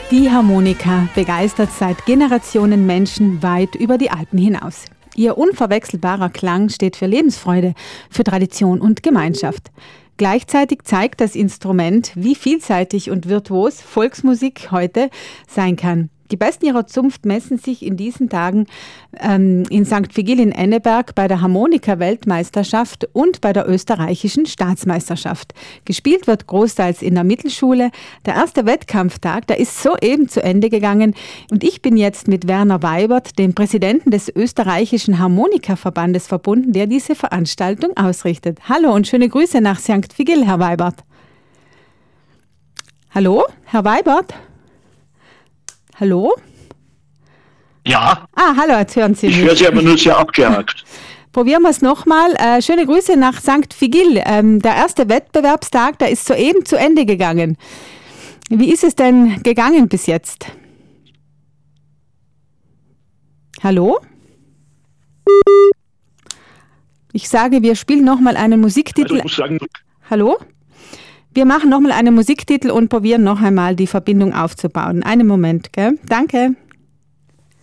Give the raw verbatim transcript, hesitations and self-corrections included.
Die Harmonika begeistert seit Generationen Menschen weit über die Alpen hinaus. Ihr unverwechselbarer Klang steht für Lebensfreude, für Tradition und Gemeinschaft. Gleichzeitig zeigt das Instrument, wie vielseitig und virtuos Volksmusik heute sein kann. Die Besten ihrer Zunft messen sich in diesen Tagen ähm, in Sankt Vigil in Enneberg bei der Harmonika-Weltmeisterschaft und bei der österreichischen Staatsmeisterschaft. Gespielt wird großteils in der Mittelschule. Der erste Wettkampftag, der ist soeben zu Ende gegangen und ich bin jetzt mit Werner Weibert, dem Präsidenten des österreichischen Harmonikaverbandes, verbunden, der diese Veranstaltung ausrichtet. Hallo und schöne Grüße nach Sankt Vigil, Herr Weibert. Hallo, Herr Weibert? Hallo? Ja. Ah, hallo, jetzt hören Sie mich. Ich höre Sie aber nur sehr abgehakt. Probieren wir es nochmal. Äh, schöne Grüße nach Sankt Vigil. Ähm, der erste Wettbewerbstag, der ist soeben zu Ende gegangen. Wie ist es denn gegangen bis jetzt? Hallo? Ich sage, wir spielen nochmal einen Musiktitel. Also ich muss sagen, Hallo? Wir machen nochmal einen Musiktitel und probieren noch einmal die Verbindung aufzubauen. Einen Moment, gell? Danke.